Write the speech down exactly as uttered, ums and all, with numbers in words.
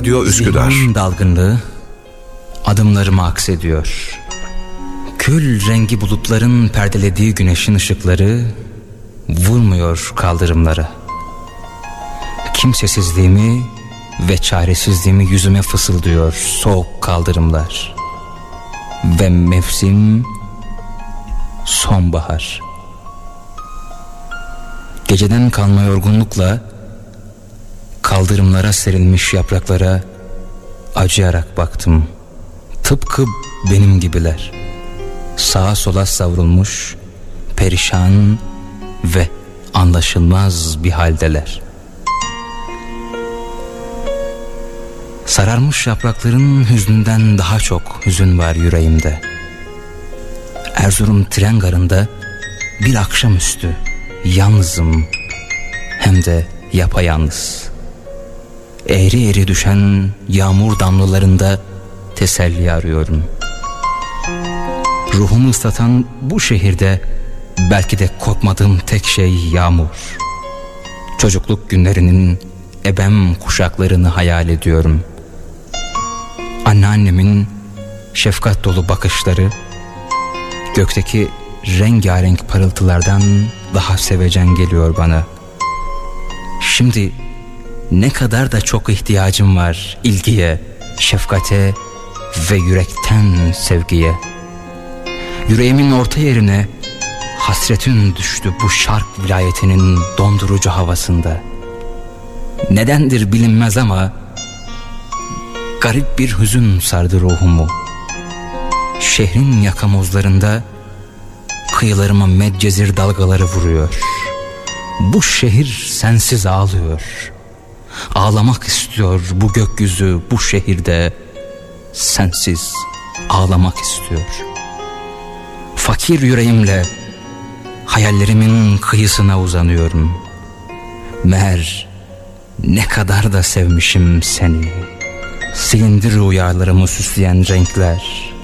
Radyo Üsküdar. Zihnin dalgınlığı adımlarıma aksediyor. Kül rengi bulutların perdelediği güneşin ışıkları vurmuyor kaldırımlara. Kimsesizliğimi ve çaresizliğimi yüzüme fısıldıyor soğuk kaldırımlar. Ve mevsim sonbahar. Geceden kalma yorgunlukla kaldırımlara serilmiş yapraklara acıyarak baktım. Tıpkı benim gibiler. Sağa sola savrulmuş, perişan ve anlaşılmaz bir haldeler. Sararmış yaprakların hüznünden daha çok hüzün var yüreğimde. Erzurum tren garında bir akşamüstü yalnızım, hem de yapayalnız. Eğri eğri düşen yağmur damlalarında teselli arıyorum. Ruhumu ıslatan bu şehirde belki de korkmadığım tek şey yağmur. Çocukluk günlerinin ebem kuşaklarını hayal ediyorum. Anneannemin şefkat dolu bakışları gökteki rengarenk parıltılardan daha sevecen geliyor bana. Şimdi ne kadar da çok ihtiyacım var ilgiye, şefkate ve yürekten sevgiye. Yüreğimin orta yerine hasretin düştü bu şark vilayetinin dondurucu havasında. Nedendir bilinmez ama garip bir hüzün sardı ruhumu. Şehrin yakamozlarında kıyılarıma medcezir dalgaları vuruyor. Bu şehir sensiz ağlıyor. Ağlamak istiyor bu gökyüzü bu şehirde. Sensiz ağlamak istiyor. Fakir yüreğimle hayallerimin kıyısına uzanıyorum. Meğer ne kadar da sevmişim seni. Silindi rüyalarımı süsleyen renkler.